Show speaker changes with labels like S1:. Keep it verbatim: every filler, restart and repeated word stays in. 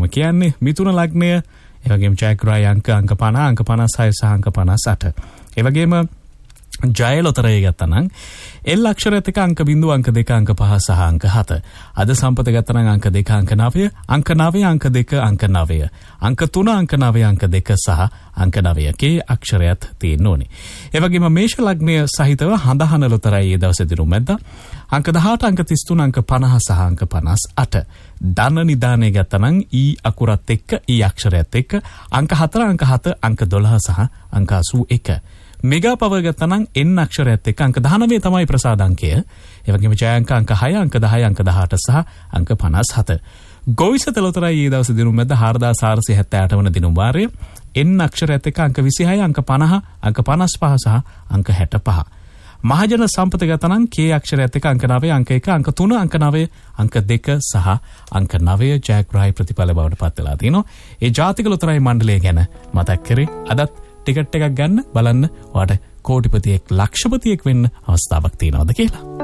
S1: කියන්නේ මිථුන ලග්නය. ඒ වගේම ජයග්‍රහය අංක අංක පනහ, අංක පනස් හය සහ අංක පනස් අට. ඒ වගේම ජය ලොතරැය ගත්තා නම් එල් අක්ෂරයත් එක්ක අංක බිංදුව, අංක දෙක, අංක පහ සහ අංක හත. අද සම්පත ගත්තා නම් අංක දෙක, අංක නවය, අංක නවය, අංක දෙක, අංක නවය, අංක තුන, අංක නවය, අංක දෙක සහ අංක නවය. කේ අක්ෂරයත් තියෙන්න ඕනේ. ඒ වගේම මේෂ ලග්නය සහිතව හඳහන ලොතරැය ඒ දවසේ දිනුම් මැද්දා අංක දහඅට, අංක තිස් තුන, අංක පනහ සහ අංක පනස් අට. ධන නිදානේ ගත්තා නම් ඊ අකුරත් එක්ක, ඊ අක්ෂරයත් එක්ක අංක හතර, අංක හත, අංක දොළහ සහ අංක අසූ එක. මෙගා පවර් ගත්තා නම් එන් අක්ෂරයත් එක්ක අංක දහනවය තමයි ප්‍රසාද අංකය. ඒ වගේම ජය අංක අංක හය, අංක දහය, අංක දහඅට සහ අංක පනස් හත. ගොවිසත ලොතරැයි ඒ දවසේ දිනුම් මැද්දා හාරදාස් හාරසිය හැත්තෑ අට වන දිනුම් වාරය එන් අක්ෂරයත් එක්ක අංක විසිහය, අංක පනහ, අංක පනස් පහ සහ අංක හැට පහ. මහජන සම්පත ගත්තා නම් කේ අක්ෂරයත් එක්ක අංක නවය, අංක එක, අංක තුන, අංක නවය, අංක දෙක සහ අංක නවය ජයග්‍රහයි ප්‍රතිඵල බවට පත් වෙලා තිනවා. ඒ ජාතික ලොතරැයි මණ්ඩලය ගැන මතක් කරේ. අදත් ටිකට් එකක් ගන්න බලන්න ඔයාට කෝටිපතියෙක්, ලක්ෂපතියෙක් වෙන්න අවස්ථාවක් තියෙනවද කියලා.